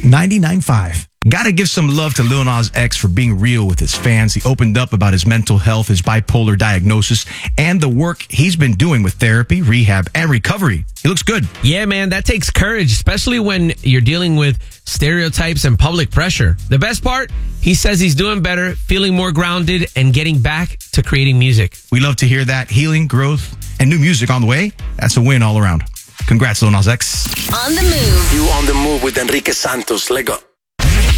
99.5. Gotta give some love to Lil Nas X for being real with his fans. He opened up about his mental health, his bipolar diagnosis, and the work he's been doing with therapy, rehab, and recovery. He looks good. Yeah, man, that takes courage, especially when you're dealing with stereotypes and public pressure. The best part, he says he's doing better, feeling more grounded, and getting back to creating music. We love to hear that. Healing, growth, and new music on the way. That's a win all around. Congrats, Lil Nas X. On the move. You on the move with Enrique Santos. Let go.